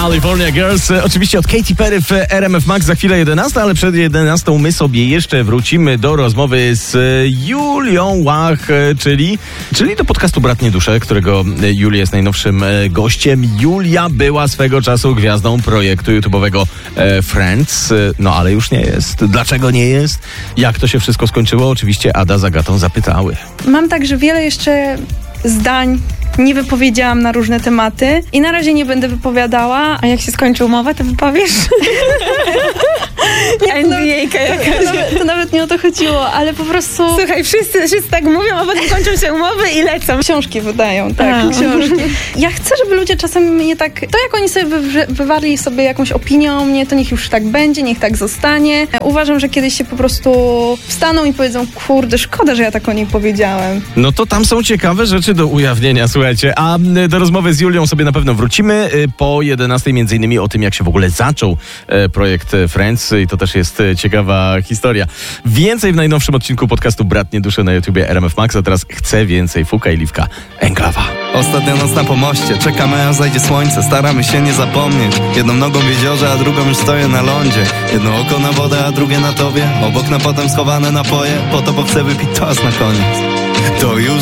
California Girls. Oczywiście od Katy Perry w RMF Max za chwilę 11, ale przed 11 my sobie jeszcze wrócimy do rozmowy z Julią Łach, czyli do podcastu Bratnie Dusze, którego Julia jest najnowszym gościem. Julia była swego czasu gwiazdą projektu YouTube'owego Friends, no ale już nie jest. Dlaczego nie jest? Jak to się wszystko skończyło? Oczywiście Ada z Agatą zapytały. Mam także wiele jeszcze zdań nie wypowiedziałam na różne tematy i na razie nie będę wypowiadała. A jak się skończy umowa, to wypowiesz? NBA-ka jakaś. To nawet nie o to chodziło, ale po prostu... Słuchaj, wszyscy tak mówią, a potem kończą się umowy i lecą. Książki wydają, tak, książki. Ja chcę, żeby ludzie czasem mnie tak... To jak oni sobie wywarli sobie jakąś opinię o mnie, to niech już tak będzie, niech tak zostanie. Uważam, że kiedyś się po prostu wstaną i powiedzą, kurde, szkoda, że ja tak o niej powiedziałem. No to tam są ciekawe rzeczy do ujawnienia, słuchajcie. A do rozmowy z Julią sobie na pewno wrócimy po 11, między innymi o tym, jak się w ogóle zaczął projekt Friends i to też jest ciekawa historia. Więcej w najnowszym odcinku podcastu Bratnie Dusze na YouTubie RMF Max, a teraz Chcę Więcej, Fuka i Liwka Enklawa. Ostatnia noc na pomoście, czekamy aż zajdzie słońce, staramy się nie zapomnieć. Jedną nogą w jeziorze, a drugą już stoję na lądzie. Jedno oko na wodę, a drugie na tobie. Obok na potem schowane napoje, po to bo chcę wypić toast na koniec. To już